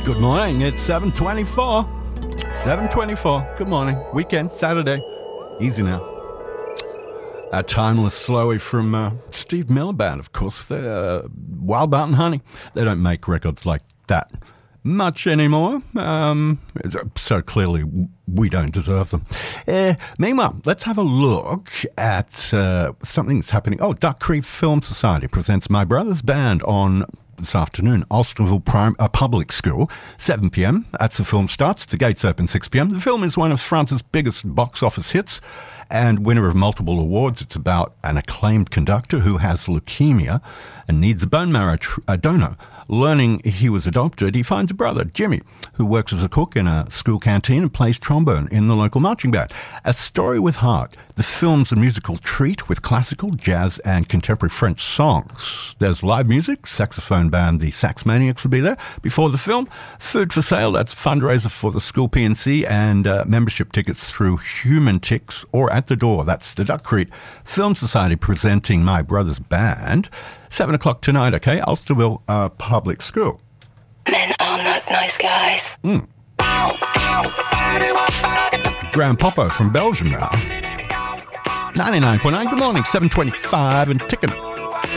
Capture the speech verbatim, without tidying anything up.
Good morning, it's seven twenty-four. seven twenty-four, good morning. Weekend, Saturday. Easy now. A timeless slowy from uh, Steve Miller Band, of course. They're uh, Wild Mountain Honey. They don't make records like that much anymore. Um, so clearly we don't deserve them. Uh, meanwhile, let's have a look at uh, something that's happening. Oh, Duck Creek Film Society presents My Brother's Band on this afternoon, Ulsterville Prim- uh, Public School, seven p.m. That's the film starts. The gates open six p.m. The film is one of France's biggest box office hits and winner of multiple awards. It's about an acclaimed conductor who has leukemia and needs a bone marrow tr- uh, donor. Learning he was adopted, he finds a brother, Jimmy, who works as a cook in a school canteen and plays trombone in the local marching band. A story with heart. The film's a musical treat with classical, jazz, and contemporary French songs. There's live music. Saxophone band The Sax Maniacs will be there before the film. Food for sale. That's a fundraiser for the school P N C, and uh, membership tickets through Human Tix or at the door. That's the Duck Creek Film Society presenting My Brother's Band. Seven o'clock tonight, okay? Ulsterville uh, Public School. Men are not nice guys. Mm. Graham Popo from Belgium now. ninety-nine point nine, good morning, seven twenty-five and ticking.